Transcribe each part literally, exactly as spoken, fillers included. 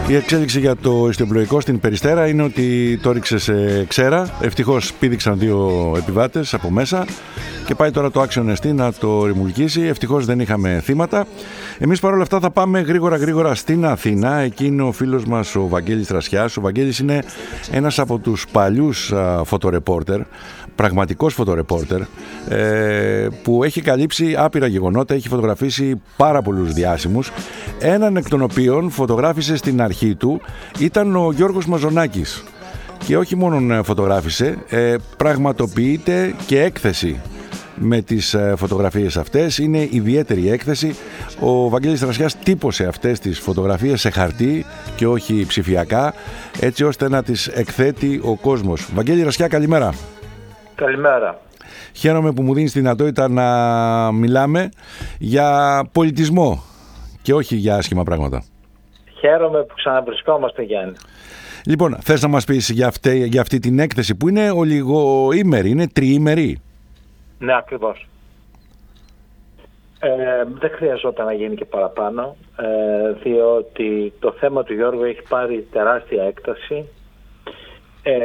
Η εξέλιξη για το ιστιοπλοϊκό στην Περιστέρα είναι ότι το ρίξε σε ξέρα. Ευτυχώς πήδηξαν δύο επιβάτες από μέσα και πάει τώρα το Action Εστί να το ρημουλκίσει. Ευτυχώς δεν είχαμε θύματα. Εμείς παρόλα αυτά θα πάμε γρήγορα γρήγορα στην Αθήνα. Εκεί είναι ο φίλος μας ο Βαγγέλης Τρασιάς. Ο Βαγγέλης είναι ένας από τους παλιούς φωτορεπόρτερ, πραγματικός φωτορεπόρτερ, ε, που έχει καλύψει άπειρα γεγονότα, έχει φωτογραφίσει πάρα πολλούς διάσημους. Έναν εκ των οποίων φωτογράφησε στην αρχή του ήταν ο Γιώργος Μαζονάκης. Και όχι μόνο φωτογράφησε, ε, πραγματοποιείται και έκθεση με τις φωτογραφίες αυτές. Είναι ιδιαίτερη έκθεση. Ο Βαγγέλης Τρασιάς τύπωσε αυτές τις φωτογραφίες σε χαρτί και όχι ψηφιακά, έτσι ώστε να τις εκθέτει ο κόσμος. Βαγγέλη Τρασιά, καλημέρα. Καλημέρα. Χαίρομαι που μου δίνεις τη δυνατότητα να μιλάμε για πολιτισμό και όχι για άσχημα πράγματα. Χαίρομαι που ξαναβρισκόμαστε, Γιάννη. Λοιπόν, θες να μας πεις για αυτή, για αυτή την έκθεση που είναι ολιγοήμερη, είναι τριήμερη? Ναι, ακριβώς. Ε, δεν χρειαζόταν να γίνει και παραπάνω, ε, διότι το θέμα του Γιώργου έχει πάρει τεράστια έκταση ε,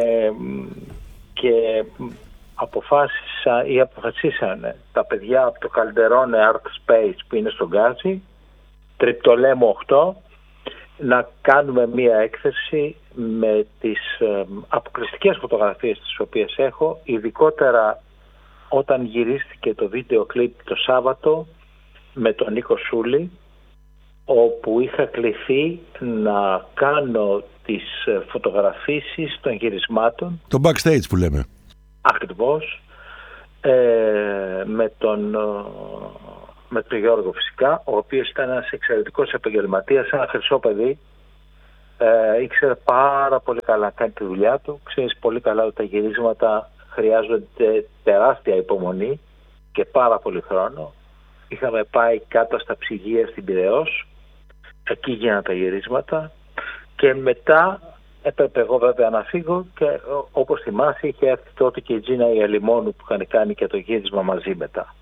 και αποφάσισα ή αποφασίσανε τα παιδιά από το Calderone Art Space που είναι στον Γκάζι, Τρυπτολέμου οκτώ, να κάνουμε μία έκθεση με τις ε, αποκλειστικές φωτογραφίες τις οποίες έχω, ειδικότερα όταν γυρίστηκε το βίντεο κλιπ το Σάββατο με τον Νίκο Σούλη, όπου είχα κληθεί να κάνω τις φωτογραφίσεις των γυρισμάτων. Το backstage που λέμε. Ακριβώς. Ε, με, τον, με τον Γιώργο φυσικά, ο οποίος ήταν ένας εξαιρετικός επαγγελματίας, ένα χρυσό παιδί. Ε, ήξερε πάρα πολύ καλά να κάνει τη δουλειά του. Ξέρεις πολύ καλά ότι τα γυρίσματα χρειάζονται τεράστια υπομονή και πάρα πολύ χρόνο. Είχαμε πάει κάτω στα ψυγεία στην Πειραιώς, εκεί γίνανε τα γυρίσματα και μετά έπρεπε εγώ βέβαια να φύγω και όπως θυμάσαι είχε έρθει τότε και η Τζίνα η Ελιμόνου που είχαν κάνει και το γύρισμα μαζί μετά.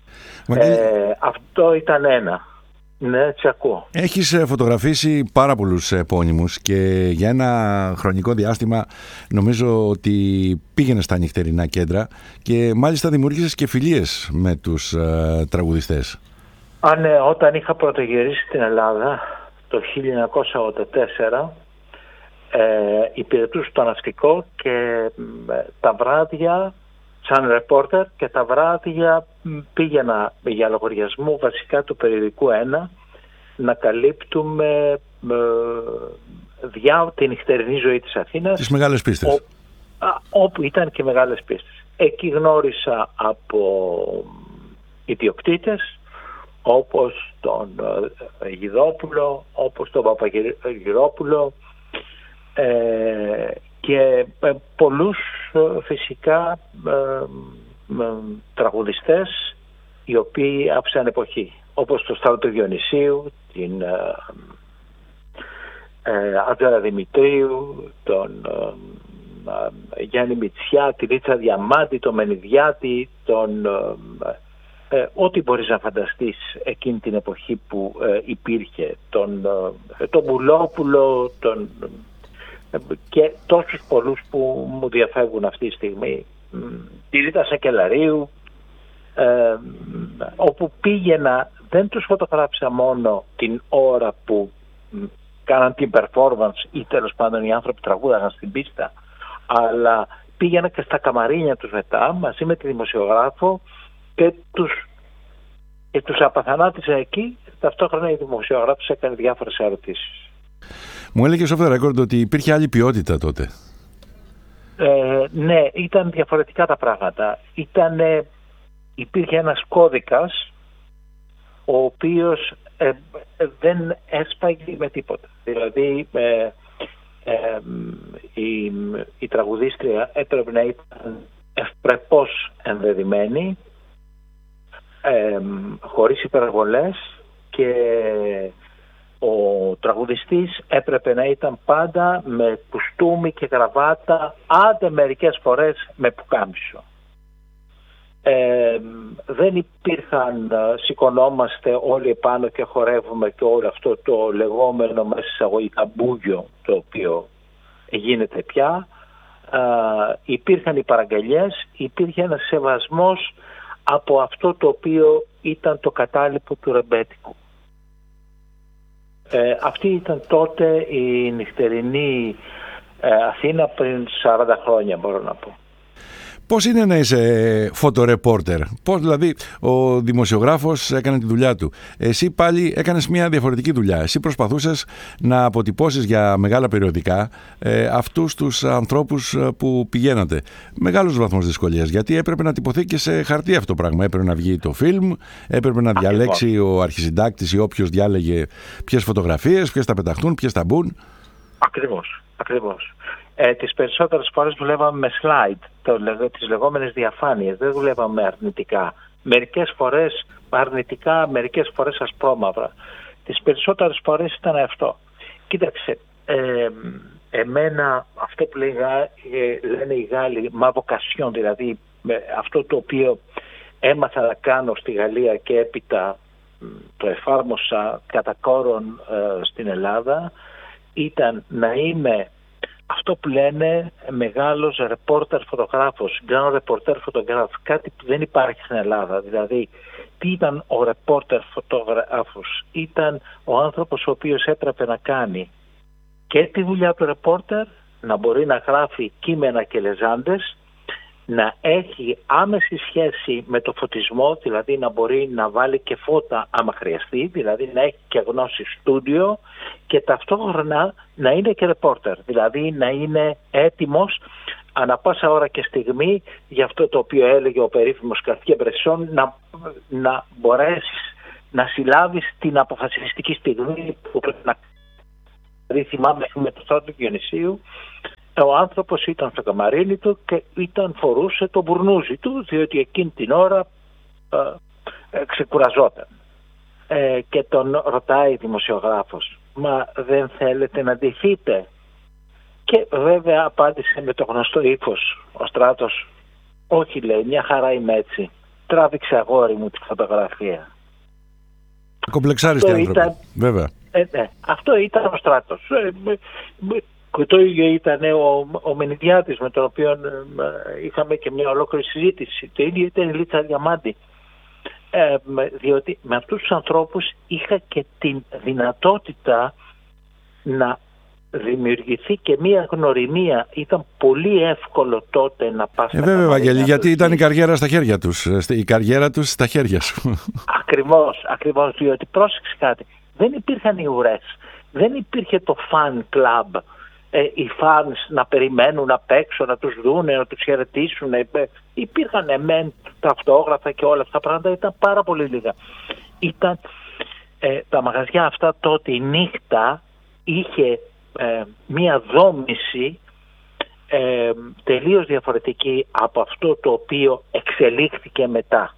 Ε, αυτό ήταν ένα. Ναι, έτσι ακούω. Έχεις φωτογραφίσει πάρα πολλούς επώνυμους και για ένα χρονικό διάστημα νομίζω ότι πήγαινες στα νυχτερινά κέντρα και μάλιστα δημιούργησες και φιλίες με τους ε, τραγουδιστές. Α, ναι, όταν είχα πρωτογυρίσει στην Ελλάδα το χίλια εννιακόσια ογδόντα τέσσερα ε, υπηρετούσα το ναυτικό και ε, τα βράδια σαν ρεπόρτερ και τα βράδια πήγαινα για λογαριασμό βασικά του περιοδικού ένα να καλύπτουμε ε, διά τη νυχτερινή ζωή της Αθήνας. Τις μεγάλες πίστες. Ό, α, όπου ήταν και μεγάλες πίστες. Εκεί γνώρισα από ιδιοκτήτες όπως τον ε, Γιδόπουλο, όπως τον Παπαγυρόπουλο ε, και ε, πολλούς ε, φυσικά ε, ε, τραγουδιστές οι οποίοι άφησαν εποχή, όπως τον Σταύρο Διονυσίου, την ε, ε, Άντζαρα Δημητρίου, τον ε, ε, Γιάννη Μητσιά, τη Ρίτσα Διαμάντη, τον Μενιδιάτη, τον ε, ε, ό,τι μπορείς να φανταστείς εκείνη την εποχή που ε, υπήρχε, τον, ε, τον Μπουλόπουλο, τον και τόσους πολλούς που μου διαφεύγουν αυτή τη στιγμή, τη Ρίτα Σακελαρίου, ε, όπου πήγαινα δεν τους φωτογράφησα μόνο την ώρα που κάναν την performance ή τέλος πάντων οι άνθρωποι τραγούδαγαν στην πίστα, αλλά πήγαινα και στα καμαρίνια τους μετά μαζί με τη δημοσιογράφο και τους, και τους απαθανάτησα εκεί. Ταυτόχρονα η δημοσιογράφος έκανε διάφορες ερωτήσεις. Μου έλεγε off the record ότι υπήρχε άλλη ποιότητα τότε. Ε, ναι, ήταν διαφορετικά τα πράγματα. Ήτανε, υπήρχε ένας κώδικας ο οποίος ε, ε, δεν έσπαγε με τίποτα. Δηλαδή ε, ε, η, η τραγουδίστρια έπρεπε να ήταν ευπρεπώς ενδεδειμένη, ε, χωρίς υπερβολές, και ο τραγουδιστής έπρεπε να ήταν πάντα με κουστούμι και γραβάτα, άντε μερικές φορές με πουκάμισο. Ε, δεν υπήρχαν, σηκωνόμαστε όλοι επάνω και χορεύουμε και όλο αυτό το λεγόμενο μέσα εισαγωγικά μπούγιο το οποίο γίνεται πια. Ε, υπήρχαν οι παραγγελίες, υπήρχε ένας σεβασμός από αυτό το οποίο ήταν το κατάλοιπο του ρεμπέτικου. Ε, αυτή ήταν τότε η νυχτερινή ε, Αθήνα πριν σαράντα χρόνια, μπορώ να πω. Πώς είναι να είσαι φωτορεπόρτερ? Πώς δηλαδή ο δημοσιογράφος έκανε τη δουλειά του, εσύ πάλι έκανες μια διαφορετική δουλειά? Εσύ προσπαθούσες να αποτυπώσεις για μεγάλα περιοδικά ε, αυτούς τους ανθρώπους που πηγαίνατε. Μεγάλος βαθμός δυσκολίας, γιατί έπρεπε να τυπωθεί και σε χαρτί αυτό το πράγμα. Έπρεπε να βγει το φιλμ, έπρεπε να Ακριβώς. διαλέξει ο αρχισυντάκτης ή όποιος διάλεγε ποιες φωτογραφίες, ποιες θα πεταχτούν, ποιες θα μπουν. Ακριβώς, ακριβώς. Ε, τις περισσότερες φορές δουλεύαμε με slide, το, τις λεγόμενες διαφάνειες, δεν δουλεύαμε αρνητικά. Μερικές φορές αρνητικά, μερικές φορές ασπρόμαυρα. Τις περισσότερες φορές ήταν αυτό. Κοίταξε, ε, εμένα αυτό που λέγα, ε, λένε οι Γάλλοι, ma vocation, δηλαδή ε, αυτό το οποίο έμαθα να κάνω στη Γαλλία και έπειτα το εφάρμοσα κατά κόρον ε, στην Ελλάδα, ήταν να είμαι αυτό που λένε μεγάλος ρεπόρτερ φωτογράφος, grand reporter photograph, κάτι που δεν υπάρχει στην Ελλάδα. Δηλαδή, τι ήταν ο ρεπόρτερ φωτογράφος? Ήταν ο άνθρωπος ο οποίος έπρεπε να κάνει και τη δουλειά του ρεπόρτερ, να μπορεί να γράφει κείμενα και λεζάντες, να έχει άμεση σχέση με το φωτισμό, δηλαδή να μπορεί να βάλει και φώτα άμα χρειαστεί, δηλαδή να έχει και γνώση στούντιο, και ταυτόχρονα να είναι και ρεπόρτερ, δηλαδή να είναι έτοιμος ανά πάσα ώρα και στιγμή για αυτό το οποίο έλεγε ο περίφημος Καρτιέ Μπρεσόν, να, να μπορέσεις να συλλάβεις την αποφασιστική στιγμή που πρέπει να... Δηλαδή θυμάμαι με το στράτο του Διονυσίου, ο άνθρωπος ήταν στο καμαρίνι του και ήταν, φορούσε το μπουρνούζι του, διότι εκείνη την ώρα ε, ε, ξεκουραζόταν. Ε, και τον ρωτάει η δημοσιογράφος, μα δεν θέλετε να ντυθείτε? Και βέβαια απάντησε με το γνωστό ύφος ο Στράτος, όχι, λέει, μια χαρά είμαι έτσι, τράβηξε αγόρι μου τη φωτογραφία. Κομπλεξάριστη άνθρωποι, ήταν, βέβαια. Ε, ναι, αυτό ήταν ο Στράτος. Ε, και το ίδιο ήταν ο, ο Μενιδιάτης, με τον οποίο ε, είχαμε και μια ολόκληρη συζήτηση. Το ίδιο ήταν η Λίτσα Διαμάντη. Ε, διότι με αυτούς τους ανθρώπους είχα και την δυνατότητα να δημιουργηθεί και μια γνωριμία. Ήταν πολύ εύκολο τότε να πας... Ε, βέβαια, Βαγγέλη, γιατί ήταν η καριέρα στα χέρια τους. Η καριέρα τους στα χέρια σου. Ακριβώς, ακριβώς, διότι πρόσεξε κάτι. Δεν υπήρχαν οι ουρές. Δεν υπήρχε το fan club. Ε, οι fans να περιμένουν απ' έξω, να τους δούνε, να τους χαιρετήσουν. Ε, υπήρχαν εμέν τα αυτόγραφα και όλα αυτά τα πράγματα, ήταν πάρα πολύ λίγα. Ήταν, ε, τα μαγαζιά αυτά τότε η νύχτα είχε ε, μία δόμηση ε, τελείως διαφορετική από αυτό το οποίο εξελίχθηκε μετά.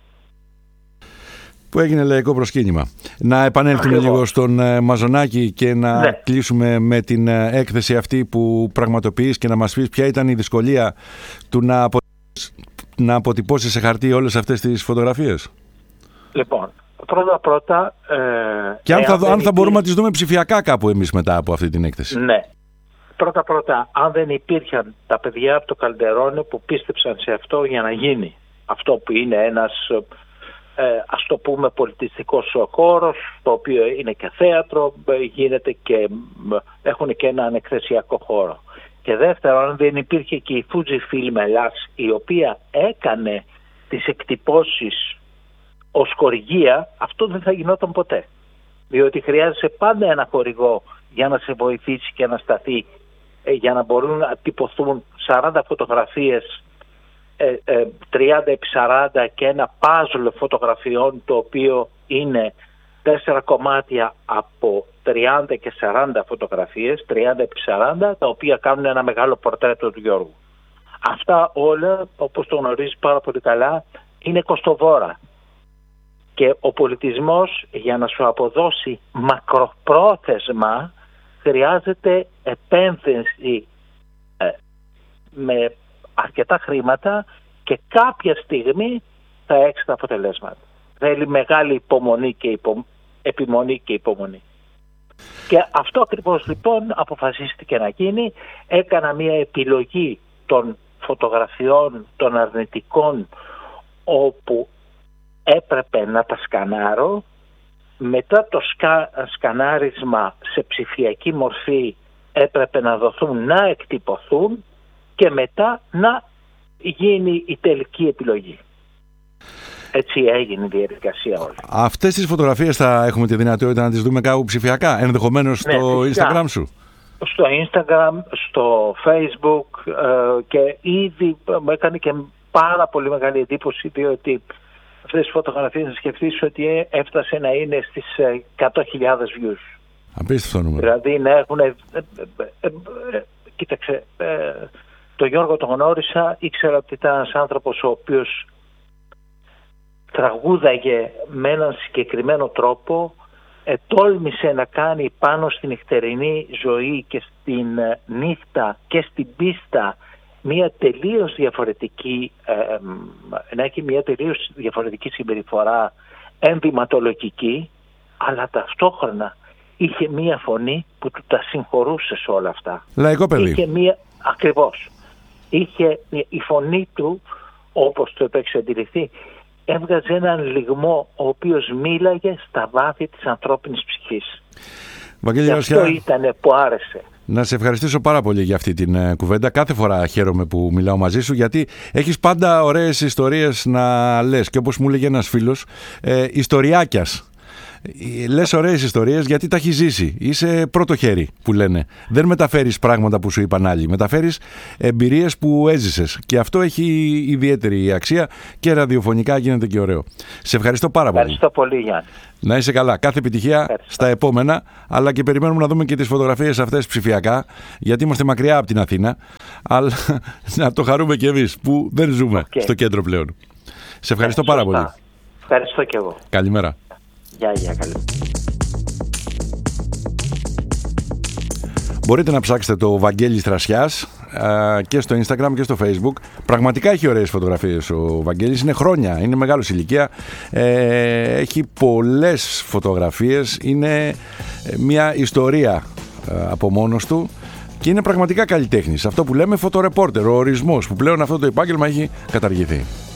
Που έγινε λαϊκό προσκύνημα. Να επανέλθουμε Ακριβώς. λίγο στον ε, Μαζονάκη και να ναι. κλείσουμε με την ε, έκθεση αυτή που πραγματοποιείς και να μας πεις ποια ήταν η δυσκολία του να, απο... να αποτυπώσεις σε χαρτί όλες αυτές τις φωτογραφίες. Λοιπόν, πρώτα πρώτα... Ε, και αν θα, αν θα υπήρχε... μπορούμε να τις δούμε ψηφιακά κάπου εμείς μετά από αυτή την έκθεση. Ναι. Πρώτα πρώτα, αν δεν υπήρχαν τα παιδιά από το Καλντερόνε που πίστεψαν σε αυτό για να γίνει αυτό που είναι ένας... Ε, ας το πούμε πολιτιστικός χώρος, το οποίο είναι και θέατρο, γίνεται και έχουν και ένα ανεκθεσιακό χώρο. Και δεύτερον, δεν υπήρχε και η Fujifilm Ελλάς, η οποία έκανε τις εκτυπώσεις ως χορηγία, αυτό δεν θα γινόταν ποτέ. Διότι χρειάζεσαι πάντα ένα χορηγό για να σε βοηθήσει και να σταθεί, ε, για να μπορούν να τυπωθούν σαράντα φωτογραφίες, τριάντα επί σαράντα και ένα πάζλ φωτογραφιών, το οποίο είναι τέσσερα κομμάτια από τριάντα και σαράντα φωτογραφίες, τριάντα επί σαράντα, τα οποία κάνουν ένα μεγάλο πορτρέτο του Γιώργου. Αυτά όλα, όπως το γνωρίζεις πάρα πολύ καλά, είναι κοστοβόρα. Και ο πολιτισμός, για να σου αποδώσει μακροπρόθεσμα, χρειάζεται επένδυση ε, με αρκετά χρήματα, και κάποια στιγμή θα έχεις τα αποτελέσματα. Θέλει μεγάλη υπομονή και υπο... επιμονή και υπομονή. Και αυτό ακριβώς λοιπόν αποφασίστηκε να γίνει. Έκανα μια επιλογή των φωτογραφιών των αρνητικών όπου έπρεπε να τα σκανάρω. Μετά το σκα... σκανάρισμα σε ψηφιακή μορφή έπρεπε να δοθούν, να εκτυπωθούν και μετά να γίνει η τελική επιλογή. Έτσι έγινε η διαδικασία όλη. Αυτές τις φωτογραφίες θα έχουμε τη δυνατότητα να τις δούμε κάπου ψηφιακά, ενδεχομένως ναι, στο φυσικά. Instagram σου? Στο Instagram, στο Facebook ε, και ήδη μου έκανε και πάρα πολύ μεγάλη εντύπωση, διότι αυτές τις φωτογραφίες να σκεφτείς ότι έφτασε να είναι στις εκατό χιλιάδες views. Απίστευτο νούμερο. Δηλαδή να έχουν... Ε, ε, ε, ε, κοίταξε, ε, το Γιώργο τον γνώρισα, ήξερα ότι ήταν ένας άνθρωπος ο οποίος τραγούδαγε με έναν συγκεκριμένο τρόπο, ε, τόλμησε να κάνει πάνω στην νυχτερινή ζωή και στην νύχτα και στην πίστα μια τελείως διαφορετική, ε, ε, να έχει μια τελείως διαφορετική συμπεριφορά ενδυματολογική, αλλά ταυτόχρονα είχε μια φωνή που του τα συγχωρούσε σε όλα αυτά. Λαϊκό παιδί. Είχε μια, ακριβώς. Είχε η φωνή του, όπως το έπαιξε αντιληφθεί, έβγαζε έναν λυγμό ο οποίος μίλαγε στα βάθη της ανθρώπινης ψυχής. Βαγγέλη και Ρωσιά, αυτό ήταν που άρεσε. Να σε ευχαριστήσω πάρα πολύ για αυτή την uh, κουβέντα. Κάθε φορά χαίρομαι που μιλάω μαζί σου, γιατί έχεις πάντα ωραίες ιστορίες να λες. Και όπως μου έλεγε ένας φίλος, ε, ιστοριάκιας. Λες ωραίες ιστορίες γιατί τα έχεις ζήσει. Είσαι πρώτο χέρι που λένε. Δεν μεταφέρεις πράγματα που σου είπαν άλλοι. Μεταφέρεις εμπειρίες που έζησες. Και αυτό έχει ιδιαίτερη αξία και ραδιοφωνικά γίνεται και ωραίο. Σε ευχαριστώ πάρα πολύ. Ευχαριστώ πολύ, Γιάννη. Να είσαι καλά. Κάθε επιτυχία ευχαριστώ. Στα επόμενα. Αλλά και περιμένουμε να δούμε και τις φωτογραφίες αυτές ψηφιακά. Γιατί είμαστε μακριά από την Αθήνα. Αλλά να το χαρούμε κι εμείς που δεν ζούμε okay. στο κέντρο πλέον. Σε ευχαριστώ πάρα πολύ. Ευχαριστώ κι εγώ. Καλημέρα. Γεια, γεια, καλή. Μπορείτε να ψάξετε το Βαγγέλης Θρασιάς α, και στο Instagram και στο Facebook. Πραγματικά έχει ωραίες φωτογραφίες ο Βαγγέλης. Είναι χρόνια, είναι μεγάλος ηλικία. Ε, έχει πολλές φωτογραφίες. Είναι μια ιστορία α, από μόνος του. Και είναι πραγματικά καλλιτέχνης. Αυτό που λέμε φωτορεπόρτερ, ο ορισμός που πλέον αυτό το επάγγελμα έχει καταργηθεί.